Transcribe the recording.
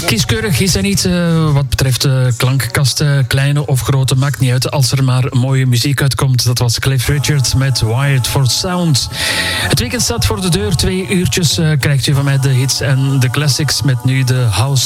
Kieskeurig is hij niet wat betreft klankkasten, kleine of grote, maakt niet uit als er maar mooie muziek uitkomt. Dat was Cliff Richard met Wired for Sound. Het weekend staat voor de deur, 2 uurtjes krijgt u van mij de hits en de classics met nu de House